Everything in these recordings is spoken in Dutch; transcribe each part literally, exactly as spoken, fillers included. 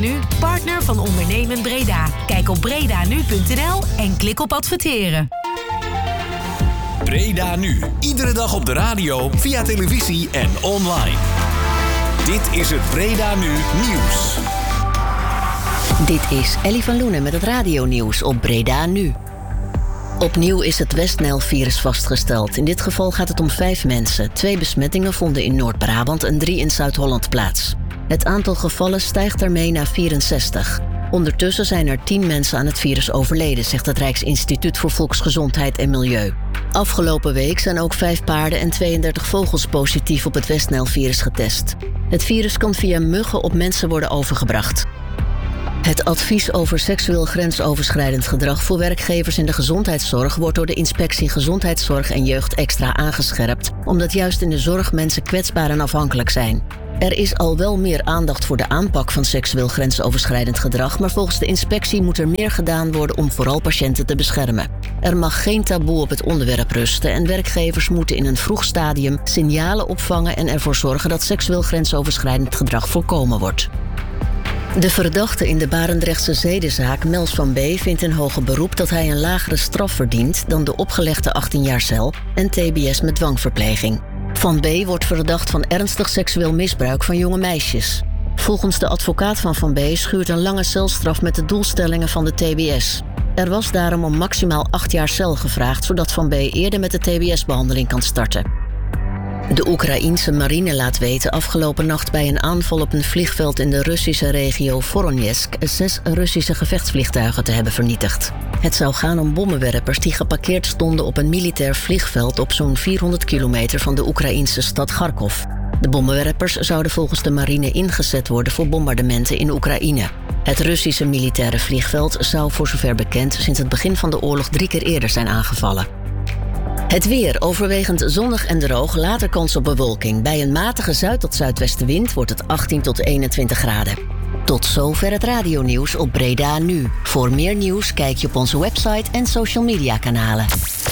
Nu, partner van Ondernemend Breda. Kijk op bredanu punt n l en klik op adverteren. Breda Nu. Iedere dag op de radio, via televisie en online. Dit is het Breda Nu Nieuws. Dit is Ellie van Loenen met het radionieuws op Breda Nu. Opnieuw is het West-Nijl-virus vastgesteld. In dit geval gaat het om vijf mensen. Twee besmettingen vonden in Noord-Brabant en drie in Zuid-Holland plaats. Het aantal gevallen stijgt daarmee naar vierenzestig. Ondertussen zijn er tien mensen aan het virus overleden, zegt het Rijksinstituut voor Volksgezondheid en Milieu. Afgelopen week zijn ook vijf paarden en tweeëndertig vogels positief op het West-Nijl-virus getest. Het virus kan via muggen op mensen worden overgebracht. Het advies over seksueel grensoverschrijdend gedrag voor werkgevers in de gezondheidszorg wordt door de Inspectie Gezondheidszorg en Jeugd extra aangescherpt, omdat juist in de zorg mensen kwetsbaar en afhankelijk zijn. Er is al wel meer aandacht voor de aanpak van seksueel grensoverschrijdend gedrag, maar volgens de inspectie moet er meer gedaan worden om vooral patiënten te beschermen. Er mag geen taboe op het onderwerp rusten en werkgevers moeten in een vroeg stadium signalen opvangen en ervoor zorgen dat seksueel grensoverschrijdend gedrag voorkomen wordt. De verdachte in de Barendrechtse zedenzaak, Mels van B., vindt in hoger beroep dat hij een lagere straf verdient dan de opgelegde achttien jaar cel en T B S met dwangverpleging. Van B. wordt verdacht van ernstig seksueel misbruik van jonge meisjes. Volgens de advocaat van Van B. schuurt een lange celstraf met de doelstellingen van de T B S. Er was daarom om maximaal acht jaar cel gevraagd, zodat Van B. eerder met de T B S-behandeling kan starten. De Oekraïense marine laat weten afgelopen nacht bij een aanval op een vliegveld in de Russische regio Voronezh zes Russische gevechtsvliegtuigen te hebben vernietigd. Het zou gaan om bommenwerpers die geparkeerd stonden op een militair vliegveld op zo'n vierhonderd kilometer van de Oekraïense stad Kharkov. De bommenwerpers zouden volgens de marine ingezet worden voor bombardementen in Oekraïne. Het Russische militaire vliegveld zou voor zover bekend sinds het begin van de oorlog drie keer eerder zijn aangevallen. Het weer overwegend zonnig en droog, later kans op bewolking. Bij een matige zuid- tot zuidwestenwind wordt het achttien tot eenentwintig graden. Tot zover het radionieuws op Breda Nu. Voor meer nieuws kijk je op onze website en social media kanalen.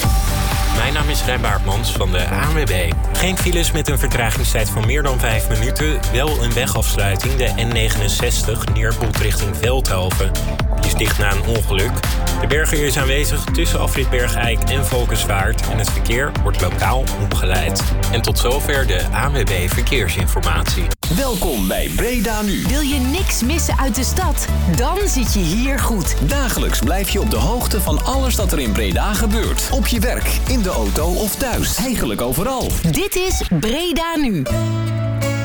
Mijn naam is Rijn Baartmans van de A N W B. Geen files met een vertragingstijd van meer dan vijf minuten. Wel een wegafsluiting, de N negenenzestig, Neerboelt richting Veldhoven. Die is dicht na een ongeluk. De berger is aanwezig tussen afrit Bergijk en Valkenswaard. En het verkeer wordt lokaal omgeleid. En tot zover de A N W B Verkeersinformatie. Welkom bij Breda Nu. Wil je niks missen uit de stad? Dan zit je hier goed. Dagelijks blijf je op de hoogte van alles dat er in Breda gebeurt. Op je werk, in de auto of thuis. Eigenlijk overal. Dit is Breda Nu.